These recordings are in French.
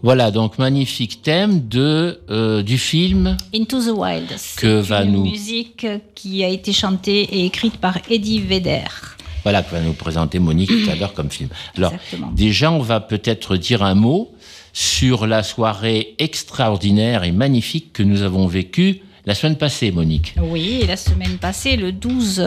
Voilà, donc magnifique thème du film Into the Wild. C'est une musique qui a été chantée et écrite par Eddie Vedder. Voilà, que va nous présenter Monique tout à l'heure comme film. Alors, Exactement. déjà, on va peut-être dire un mot sur la soirée extraordinaire et magnifique que nous avons vécue la semaine passée, Monique. Oui, la semaine passée, le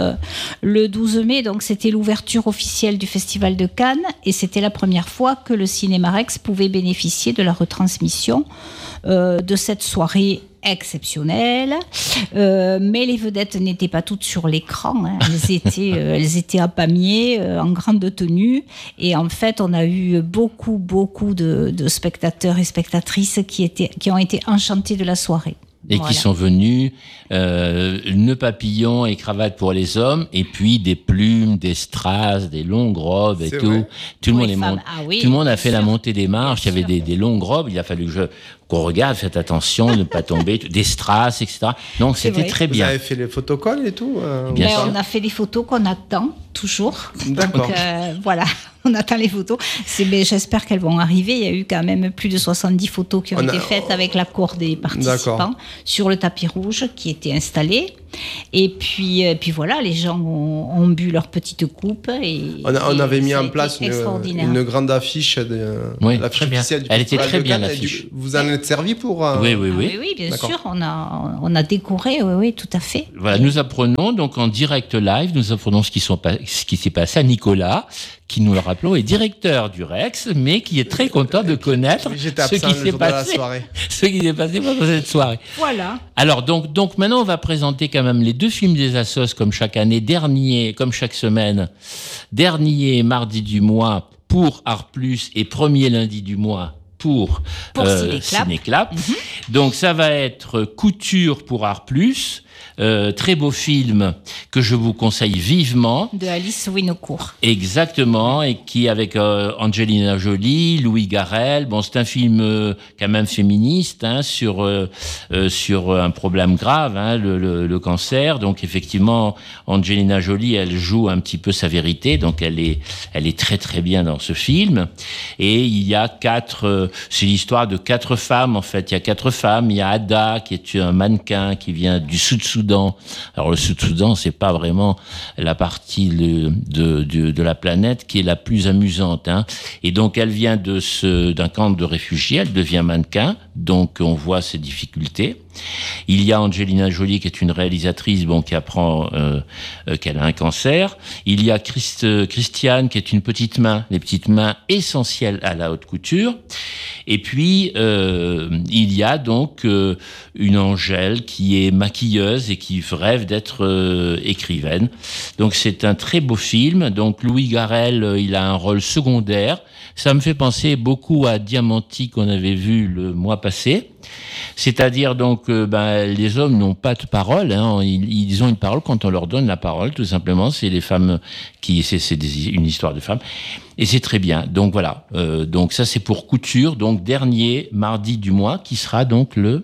12 mai, donc c'était l'ouverture officielle du Festival de Cannes et c'était la première fois que le Cinéma Rex pouvait bénéficier de la retransmission de cette soirée exceptionnelle. Mais les vedettes n'étaient pas toutes sur l'écran. Hein. Elles étaient à Pamiers, en grande tenue. Et en fait, on a eu beaucoup de spectateurs et spectatrices qui ont été enchantés de la soirée. Et qui sont venus, nœuds papillons et cravates pour les hommes, et puis des plumes, des strass, des longues robes et tout. Tout le monde a fait la montée des marches. Il y avait des longues robes. Il a fallu qu'on regarde, faites attention, ne pas tomber, des strass, etc. Donc c'était très bien. Vous avez fait les photocolles et tout Bien sûr. On a fait des photos qu'on attend toujours. D'accord. Donc voilà, on attend les photos. J'espère qu'elles vont arriver. Il y a eu quand même plus de 70 photos qui ont été faites avec l'accord des participants sur le tapis rouge qui était installé. Et puis voilà, les gens ont bu leur petite coupe. On avait mis en place une grande affiche, l'affiche officielle du Elle était très bien, l'affiche. Vous en êtes servi pour... Oui, bien sûr, on a décoré, oui, tout à fait. Voilà, nous apprenons donc en direct live, nous apprenons ce qui s'est passé à Nicolas, qui, nous le rappelons, est directeur du Rex, mais qui est très content de connaître ce qui s'est passé pendant cette soirée. Voilà. Alors, donc maintenant, on va présenter quand même les deux films des assos, comme chaque année, comme chaque semaine. Dernier mardi du mois pour Art Plus et premier lundi du mois pour Cinéclap. Donc, ça va être Couture pour Art Plus. Très beau film que je vous conseille vivement. De Alice Winocourt. Exactement, et qui avec Angelina Jolie, Louis Garrel. Bon, c'est un film quand même féministe sur un problème grave, le cancer. Donc effectivement, Angelina Jolie, elle joue un petit peu sa vérité. Donc elle est très très bien dans ce film. Et il y a c'est l'histoire de 4 femmes en fait. Il y a 4 femmes. Il y a Ada qui est un mannequin qui vient du Sud-Soudan. Alors le Sud-Soudan, c'est pas vraiment la partie de la planète qui est la plus amusante. Et donc elle vient d'un camp de réfugiés, elle devient mannequin, donc on voit ses difficultés. Il y a Angelina Jolie qui est une réalisatrice qui apprend qu'elle a un cancer. Il y a Christiane qui est une petite main, les petites mains essentielles à la haute couture. Et puis il y a donc une Angèle qui est maquilleuse et qui rêve d'être écrivaine. Donc c'est un très beau film. Donc Louis Garrel, il a un rôle secondaire. Ça me fait penser beaucoup à Diamanti qu'on avait vu le mois passé. C'est-à-dire donc les hommes n'ont pas de parole, ils ont une parole quand on leur donne la parole, tout simplement. C'est les femmes une histoire de femmes et c'est très bien. Donc voilà. Donc ça c'est pour Couture. Donc dernier mardi du mois qui sera donc le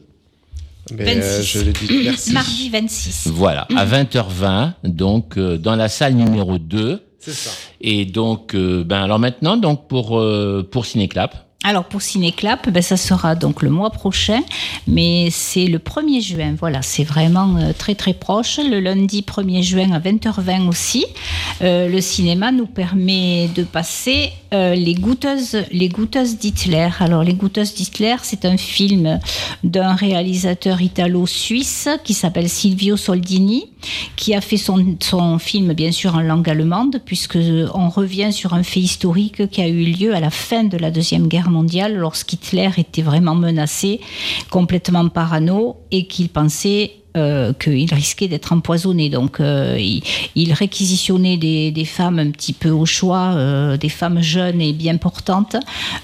26. Je l'ai dit, merci. Mardi 26. Voilà, à 20h20, donc dans la salle numéro 2. C'est ça. Et donc, alors maintenant, donc pour Cinéclap. Alors pour Cinéclap, ça sera donc le mois prochain, mais c'est le 1er juin. Voilà, c'est vraiment très très proche. Le lundi 1er juin à 20h20 aussi. Le cinéma nous permet de passer les goûteuses d'Hitler. Alors les goûteuses d'Hitler, c'est un film d'un réalisateur italo-suisse qui s'appelle Silvio Soldini, qui a fait son film bien sûr en langue allemande, puisque on revient sur un fait historique qui a eu lieu à la fin de la Deuxième Guerre mondiale, lorsqu'Hitler était vraiment menacé, complètement parano, et qu'il pensait qu'il risquait d'être empoisonné. Donc il réquisitionnait des femmes un petit peu au choix, des femmes jeunes et bien portantes,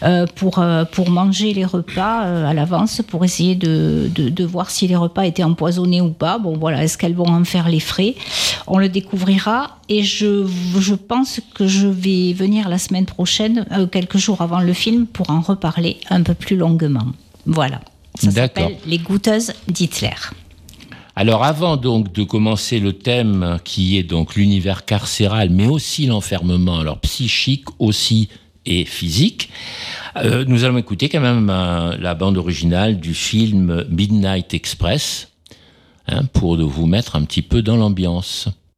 pour manger les repas à l'avance, pour essayer de voir si les repas étaient empoisonnés ou pas. Bon voilà, est-ce qu'elles vont en faire les frais? On le découvrira, et je pense que je vais venir la semaine prochaine, quelques jours avant le film, pour en reparler un peu plus longuement. Voilà, ça s'appelle Les goûteuses d'Hitler. Alors avant donc de commencer le thème qui est donc l'univers carcéral, mais aussi l'enfermement, alors psychique aussi et physique. Nous allons écouter quand même la bande originale du film Midnight Express, pour vous mettre un petit peu dans l'ambiance.